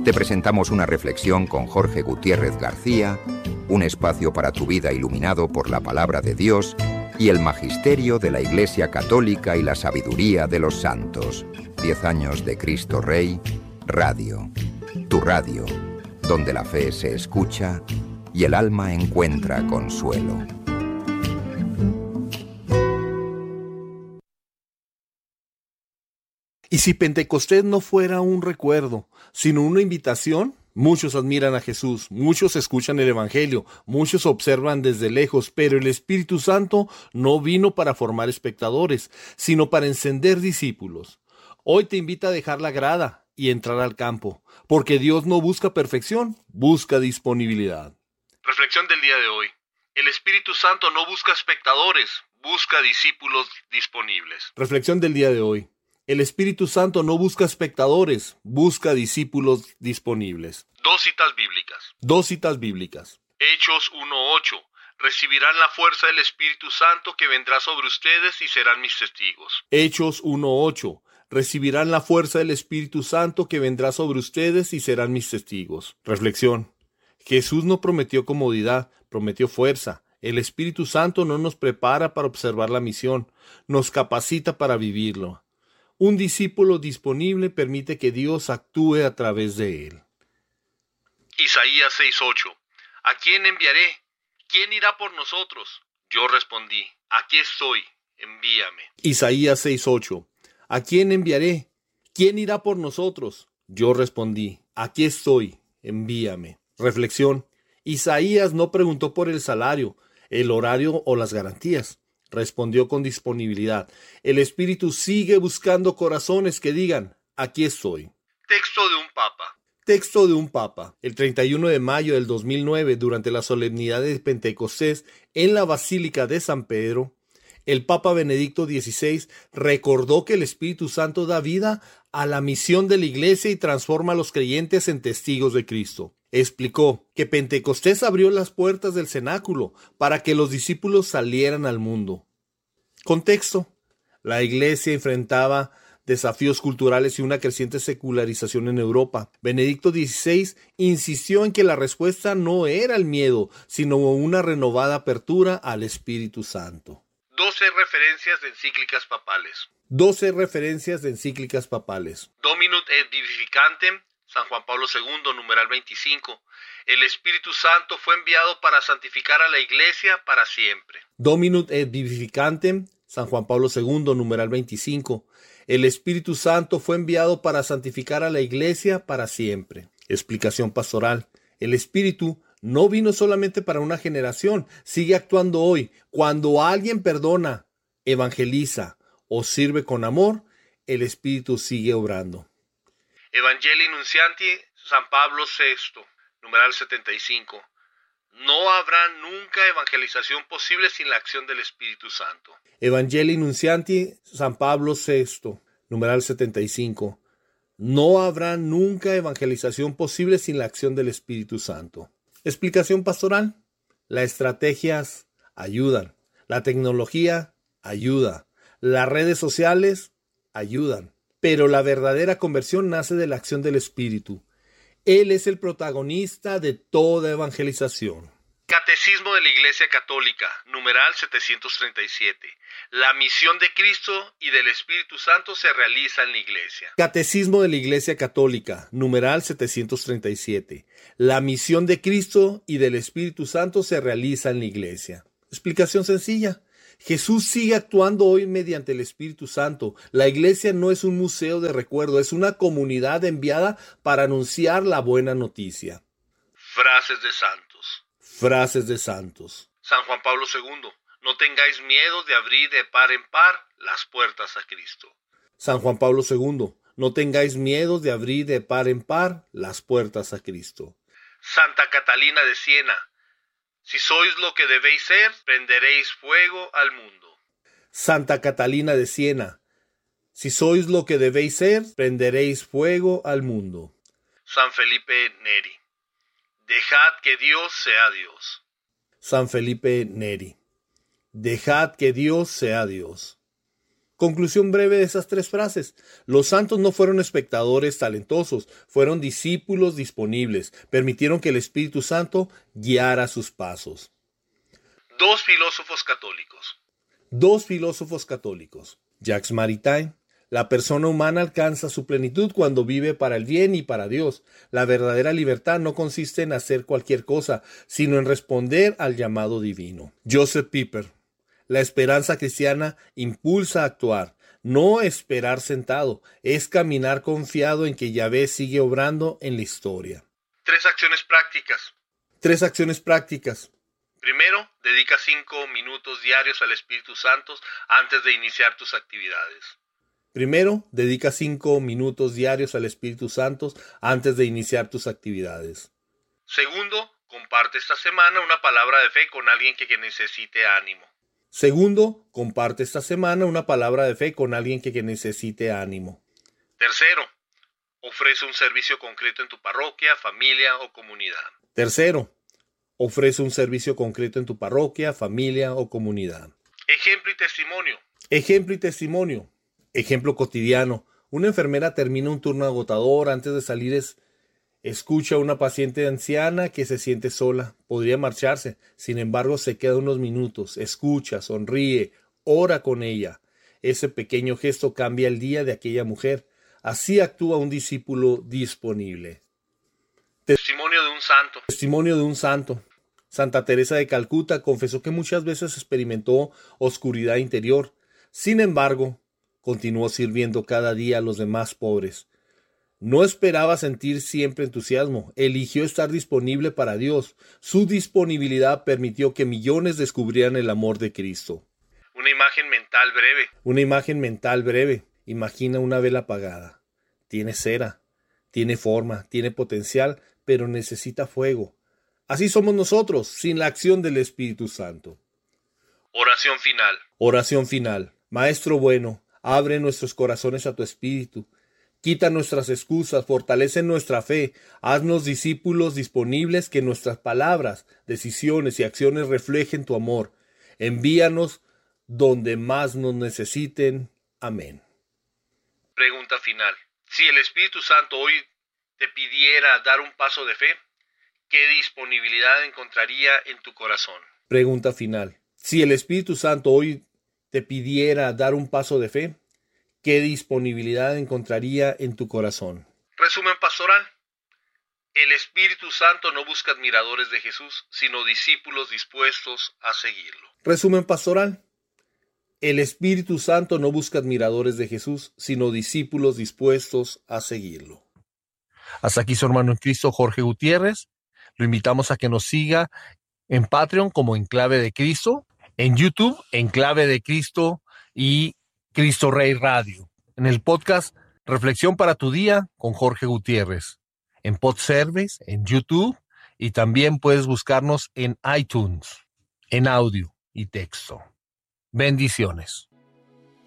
te presentamos una reflexión con Jorge Gutiérrez García, un espacio para tu vida iluminado por la palabra de Dios y el magisterio de la Iglesia Católica y la sabiduría de los santos. 10 años de Cristo Rey, Radio. Tu radio, donde la fe se escucha y el alma encuentra consuelo. Y si Pentecostés no fuera un recuerdo, sino una invitación, muchos admiran a Jesús, muchos escuchan el Evangelio, muchos observan desde lejos, pero el Espíritu Santo no vino para formar espectadores, sino para encender discípulos. Hoy te invita a dejar la grada y entrar al campo, porque Dios no busca perfección, busca disponibilidad. Reflexión del día de hoy. El Espíritu Santo no busca espectadores, busca discípulos disponibles. Reflexión del día de hoy. El Espíritu Santo no busca espectadores, busca discípulos disponibles. Dos citas bíblicas. Hechos 1:8. Recibirán la fuerza del Espíritu Santo que vendrá sobre ustedes y serán mis testigos. Hechos 1:8. Recibirán la fuerza del Espíritu Santo que vendrá sobre ustedes y serán mis testigos. Reflexión. Jesús no prometió comodidad, prometió fuerza. El Espíritu Santo no nos prepara para observar la misión, nos capacita para vivirlo. Un discípulo disponible permite que Dios actúe a través de él. Isaías 6:8. ¿A quién enviaré? ¿Quién irá por nosotros? Yo respondí, aquí estoy, envíame. Isaías 6:8. ¿A quién enviaré? ¿Quién irá por nosotros? Yo respondí, aquí estoy, envíame. Reflexión. Isaías no preguntó por el salario, el horario o las garantías. Respondió con disponibilidad. El Espíritu sigue buscando corazones que digan, aquí estoy. Texto de un Papa. El 31 de mayo del 2009, durante la solemnidad de Pentecostés en la Basílica de San Pedro, el Papa Benedicto XVI recordó que el Espíritu Santo da vida a la misión de la Iglesia y transforma a los creyentes en testigos de Cristo. Explicó que Pentecostés abrió las puertas del cenáculo para que los discípulos salieran al mundo. Contexto: la Iglesia enfrentaba desafíos culturales y una creciente secularización en Europa. Benedicto XVI insistió en que la respuesta no era el miedo, sino una renovada apertura al Espíritu Santo. 12 referencias de encíclicas papales. Dominum et Vivificantem, San Juan Pablo II, numeral 25. El Espíritu Santo fue enviado para santificar a la Iglesia para siempre. Dominum et Vivificantem, San Juan Pablo II, numeral 25. El Espíritu Santo fue enviado para santificar a la Iglesia para siempre. Explicación pastoral. El Espíritu no vino solamente para una generación, sigue actuando hoy. Cuando alguien perdona, evangeliza o sirve con amor, el Espíritu sigue obrando. Evangelii Nuntiandi, San Pablo VI, numeral 75. No habrá nunca evangelización posible sin la acción del Espíritu Santo. Evangelii Nuntiandi, San Pablo VI, numeral 75. No habrá nunca evangelización posible sin la acción del Espíritu Santo. Explicación pastoral. Las estrategias ayudan. La tecnología ayuda. Las redes sociales ayudan. Pero la verdadera conversión nace de la acción del Espíritu. Él es el protagonista de toda evangelización. Catecismo de la Iglesia Católica, numeral 737. La misión de Cristo y del Espíritu Santo se realiza en la Iglesia. Catecismo de la Iglesia Católica, numeral 737. La misión de Cristo y del Espíritu Santo se realiza en la Iglesia. Explicación sencilla. Jesús sigue actuando hoy mediante el Espíritu Santo. La Iglesia no es un museo de recuerdo, es una comunidad enviada para anunciar la buena noticia. Frases de santos. San Juan Pablo II. No tengáis miedo de abrir de par en par las puertas a Cristo. San Juan Pablo II. No tengáis miedo de abrir de par en par las puertas a Cristo. Santa Catalina de Siena. Si sois lo que debéis ser, prenderéis fuego al mundo. Santa Catalina de Siena. Si sois lo que debéis ser, prenderéis fuego al mundo. San Felipe Neri. Dejad que Dios sea Dios. San Felipe Neri. Dejad que Dios sea Dios. Conclusión breve de esas 3 frases. Los santos no fueron espectadores talentosos, fueron discípulos disponibles. Permitieron que el Espíritu Santo guiara sus pasos. 2 filósofos católicos. 2 filósofos católicos. Jacques Maritain. La persona humana alcanza su plenitud cuando vive para el bien y para Dios. La verdadera libertad no consiste en hacer cualquier cosa, sino en responder al llamado divino. Joseph Pieper. La esperanza cristiana impulsa a actuar, no esperar sentado, es caminar confiado en que Yahvé sigue obrando en la historia. 3 acciones prácticas. 3 acciones prácticas. Primero, dedica 5 minutos diarios al Espíritu Santo antes de iniciar tus actividades. Primero, dedica 5 minutos diarios al Espíritu Santo antes de iniciar tus actividades. Segundo, comparte esta semana una palabra de fe con alguien que necesite ánimo. Segundo, comparte esta semana una palabra de fe con alguien que necesite ánimo. Tercero, ofrece un servicio concreto en tu parroquia, familia o comunidad. Tercero, ofrece un servicio concreto en tu parroquia, familia o comunidad. Ejemplo y testimonio. Ejemplo y testimonio. Ejemplo cotidiano. Una enfermera termina un turno agotador. Antes de salir escucha a una paciente anciana que se siente sola. Podría marcharse. Sin embargo, se queda unos minutos. Escucha, sonríe, ora con ella. Ese pequeño gesto cambia el día de aquella mujer. Así actúa un discípulo disponible. Testimonio de un santo. Testimonio de un santo. Santa Teresa de Calcuta confesó que muchas veces experimentó oscuridad interior. Sin embargo, continuó sirviendo cada día a los demás pobres. No esperaba sentir siempre entusiasmo. Eligió estar disponible para Dios. Su disponibilidad permitió que millones descubrieran el amor de Cristo. Una imagen mental breve. Una imagen mental breve. Imagina una vela apagada. Tiene cera, tiene forma, tiene potencial, pero necesita fuego. Así somos nosotros, sin la acción del Espíritu Santo. Oración final. Oración final. Maestro bueno, abre nuestros corazones a tu Espíritu. Quita nuestras excusas, fortalece nuestra fe, haznos discípulos disponibles, que nuestras palabras, decisiones y acciones reflejen tu amor. Envíanos donde más nos necesiten. Amén. Pregunta final. Si el Espíritu Santo hoy te pidiera dar un paso de fe, ¿qué disponibilidad encontraría en tu corazón? Pregunta final. Si el Espíritu Santo hoy te pidiera dar un paso de fe, ¿qué disponibilidad encontraría en tu corazón? Resumen pastoral. El Espíritu Santo no busca admiradores de Jesús, sino discípulos dispuestos a seguirlo. Resumen pastoral. El Espíritu Santo no busca admiradores de Jesús, sino discípulos dispuestos a seguirlo. Hasta aquí su hermano en Cristo, Jorge Gutiérrez. Lo invitamos a que nos siga en Patreon como Enclave de Cristo, en YouTube, Enclave de Cristo y Cristo Rey Radio. En el podcast Reflexión para tu Día con Jorge Gutiérrez. En Podservice, en YouTube, y también puedes buscarnos en iTunes, en audio y texto. Bendiciones.